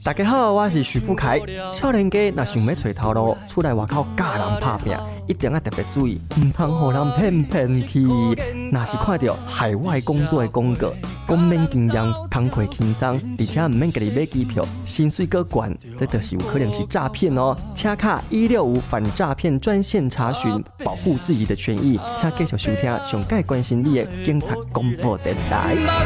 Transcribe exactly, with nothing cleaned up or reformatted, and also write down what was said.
大家好，我是徐富凯。少年家若想要找头路，出来外口教人拍拼，一定要特别注意，唔通互人骗骗去。若是看到海外工作的广告，讲免经验，工课轻松，而且唔免家己买机票，薪水阁悬，这就是有可能是诈骗哦。请卡一六五反诈骗专线查询，保护自己的权益。请继续收听上届关心你的警察广播电台。